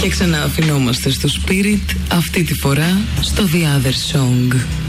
Και ξανά αφινόμαστε στο Spirit, αυτή τη φορά στο The Other Song.